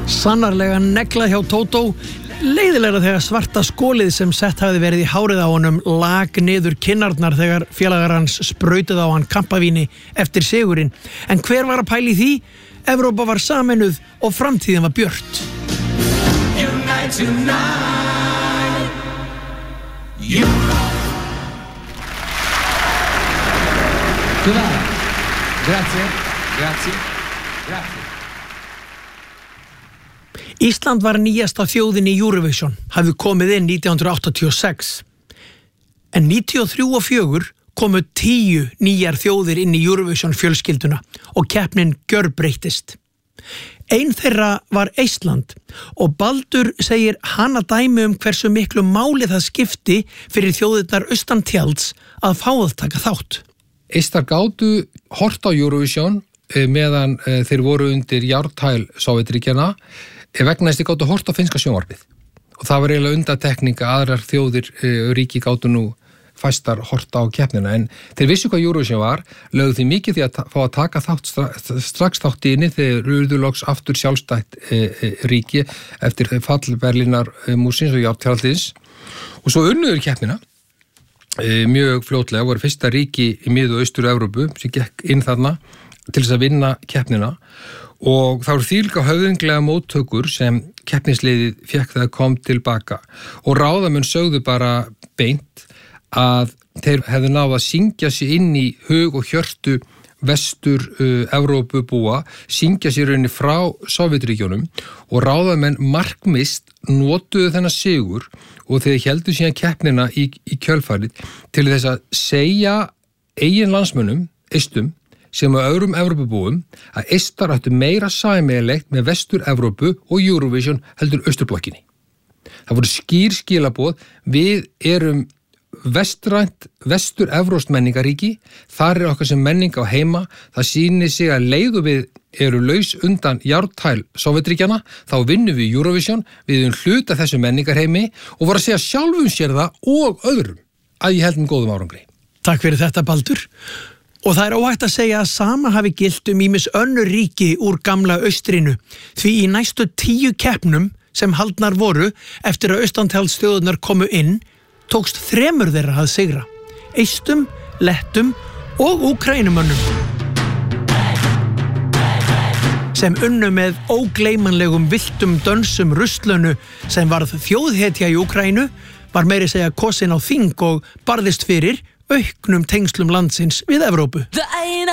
Sannarlega neglað hjá Tótó, leiðilega þegar svarta skólið sem sett hafði verið í hárið á honum lag niður kinnarnar þegar félagar hans sprautið á hann kampavíni eftir sigurinn. En hver var að pæla í því? Evrópa var sameinuð og framtíðin var björt. Unite tonight, Grazie. Ísland var nýjasta þjóðin í Eurovision, hafði komið inn 1986. En 93 og 4 komu 10 nýjar þjóðir inn í Eurovision fjölskylduna og keppnin gjörbreyttist. Ein þeirra var Eistland og Baldur segir hana dæmi hversu miklu máli það skipti fyrir þjóðirnar austan tjalds að fá að taka þátt. Eistar gátu hort á Eurovision meðan þeir voru undir járntæl Sovétríkjanna vegna þess að þeir gátu hort á finnska sjónvarpið. Og það var eiginlega undantekning að aðrar þjóðir ríki gátu nú fæstar hort á keppnina. En þeir vissu hvað Eurovision var, lögðu því mikið því að fá að taka þátt strax þátt inni þegar urðu loks aftur sjálfstætt ríki eftir fall Berlínar múrsins og járntjaldins. Og svo unnuður keppnina mjög fljótlega, voru fyrsta ríki í Mið- og Austur-Evrópu sem gekk inn þarna til þess að vinna keppnina og það voru þvílíka höfðinglega móttökur sem keppnisliðið fékk það kom tilbaka og ráðamenn sögðu bara beint að þeir hefðu náð að syngja sig inn í hug og hjörtu Vestur-Evrópu búa, syngja sér rauninni frá Sovétríkjunum og ráðamenn markmist notuðu þennan sigur og þeir héldu síðan keppnina í kjölfarið til þess að segja eigin landsmönnum, eistum, sem á öðrum Evrópubúum að eistar ættu meira sameiginlegt með Vestur-Evrópu og Eurovision heldur Austurblokkinni. Það voru skýr skilaboð, við erum vestrænt Vestur-Evrópskt menningaríki, þar okkar sem menning á heima, það sýnir sig að leiðu við eru laus undan járntæl Sovétríkjanna, þá vinnum við Eurovision, við erum hluta þessu menningarheimi og voru að segja sjálfum sér það og öðrum að ég held góðum árangri. Takk fyrir þetta, Baldur. Og það óhætt að segja að sama hafi gilt ýmis önnur ríki úr gamla austrinu, því í næstu 10 keppnum sem haldnar voru eftir að austantjaldsþjóðirnar komu inn, tókst 3 þeirra að sigra, eistum, lettum og úkrænumönnum sem unnu með ógleymanlegum villtum dönsum ruslunu sem varð þjóðhetja í Úkraínu, var meiri segja kosin á þing og barðist fyrir auknum tengslum landsins við Evrópu.